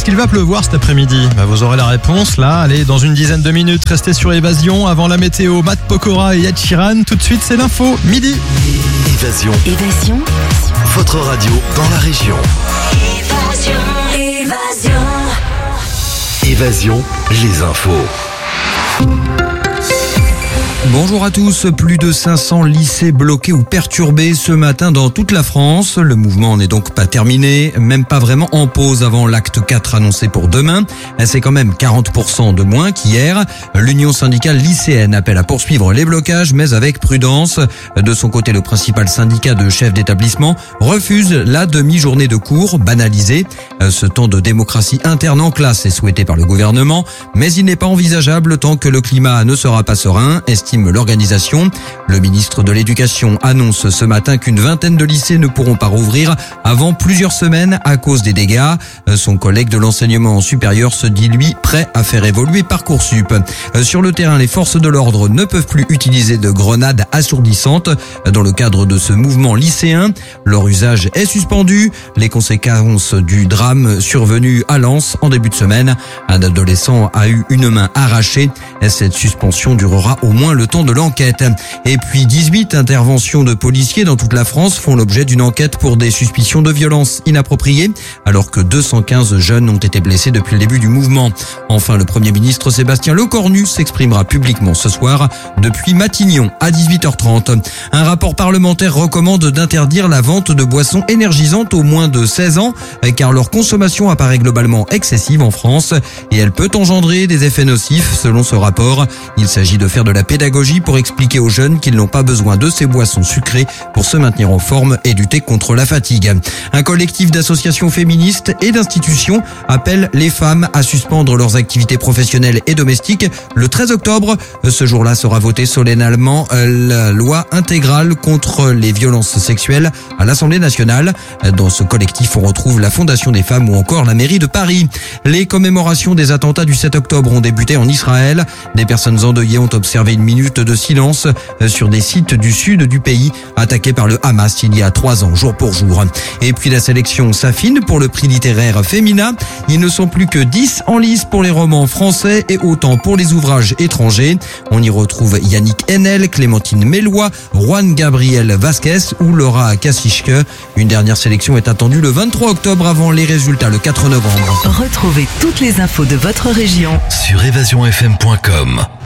est-ce qu'il va pleuvoir cet après-midi ? Vous aurez la réponse là, allez, dans une dizaine de minutes. Restez sur Évasion. Avant la météo, Matt Pokora et Ed Sheeran. Tout de suite, c'est l'info, midi. Évasion. Votre radio dans la région. Évasion, les infos. Bonjour à tous, plus de 500 lycées bloqués ou perturbés ce matin dans toute la France. Le mouvement n'est donc pas terminé, même pas vraiment en pause avant l'acte 4 annoncé pour demain. C'est quand même 40% de moins qu'hier. L'Union syndicale lycéenne appelle à poursuivre les blocages, mais avec prudence. De son côté, le principal syndicat de chefs d'établissement refuse la demi-journée de cours banalisée. Ce temps de démocratie interne en classe est souhaité par le gouvernement, mais il n'est pas envisageable tant que le climat ne sera pas serein, estime l'organisation. Le ministre de l'Éducation annonce ce matin qu'une vingtaine de lycées ne pourront pas rouvrir avant plusieurs semaines à cause des dégâts. Son collègue de l'enseignement supérieur se dit, lui, prêt à faire évoluer Parcoursup. Sur le terrain, les forces de l'ordre ne peuvent plus utiliser de grenades assourdissantes. Dans le cadre de ce mouvement lycéen, leur usage est suspendu. Les conséquences du drame survenu à Lens en début de semaine. Un adolescent a eu une main arrachée. Cette suspension durera au moins le temps de l'enquête. Et puis 18 interventions de policiers dans toute la France font l'objet d'une enquête pour des suspicions de violences inappropriées, alors que 215 jeunes ont été blessés depuis le début du mouvement. Enfin, le Premier ministre Sébastien Lecornu s'exprimera publiquement ce soir depuis Matignon à 18h30. Un rapport parlementaire recommande d'interdire la vente de boissons énergisantes aux moins de 16 ans, car leur consommation apparaît globalement excessive en France et elle peut engendrer des effets nocifs selon ce rapport. Il s'agit de faire de la pédagogie pour expliquer aux jeunes qu'ils n'ont pas besoin de ces boissons sucrées pour se maintenir en forme et lutter contre la fatigue. Un collectif d'associations féministes et d'institutions appelle les femmes à suspendre leurs activités professionnelles et domestiques le 13 octobre. Ce jour-là sera votée solennellement la loi intégrale contre les violences sexuelles à l'Assemblée nationale. Dans ce collectif, on retrouve la Fondation des femmes ou encore la mairie de Paris. Les commémorations des attentats du 7 octobre ont débuté en Israël. Des personnes endeuillées ont observé une minute de silence sur des sites du sud du pays attaqués par le Hamas il y a 3 ans, jour pour jour. Et puis la sélection s'affine pour le prix littéraire Femina. Ils ne sont plus que 10 en lice pour les romans français et autant pour les ouvrages étrangers. On y retrouve Yannick Enel, Clémentine Mélois, Juan Gabriel Vasquez ou Laura Kasischke. Une dernière sélection est attendue le 23 octobre avant les résultats le 4 novembre. Retrouvez toutes les infos de votre région sur évasionfm.com.